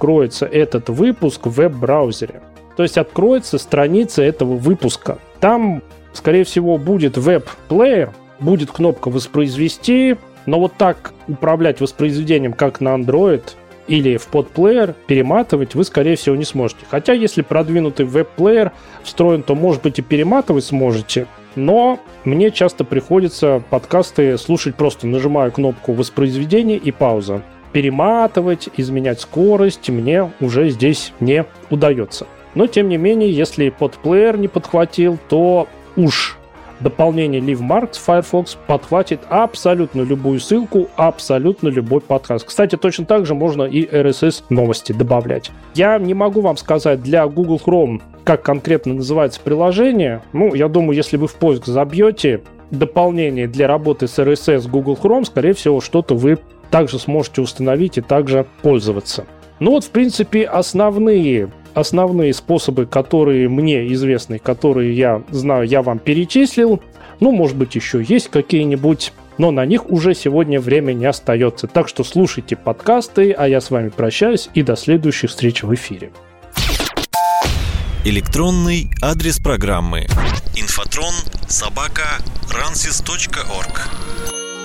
откроется этот выпуск в веб-браузере. То есть откроется страница этого выпуска. Там, скорее всего, будет веб-плеер, будет кнопка «Воспроизвести», но вот так управлять воспроизведением, как на Android или в подплеер, перематывать вы, скорее всего, не сможете. Хотя, если продвинутый веб-плеер встроен, то, может быть, и перематывать сможете. Но мне часто приходится подкасты слушать, просто нажимаю кнопку «Воспроизведение» и пауза. Перематывать, изменять скорость мне уже здесь не удается. Но, тем не менее, если подплеер не подхватил, то уж дополнение LiveMarks Firefox подхватит абсолютно любую ссылку, абсолютно любой подкаст. Кстати, точно так же можно и RSS-новости добавлять. Я не могу вам сказать для Google Chrome, как конкретно называется приложение. Я думаю, если вы в поиск забьете дополнение для работы с RSS Google Chrome, скорее всего, что-то вы также сможете установить и также пользоваться. В принципе, основные способы, которые мне известны, которые я знаю, я вам перечислил. Может быть, еще есть какие-нибудь, но на них уже сегодня время не остается. Так что слушайте подкасты, а я с вами прощаюсь и до следующих встреч в эфире. Электронный адрес программы: infotron@ransis.org.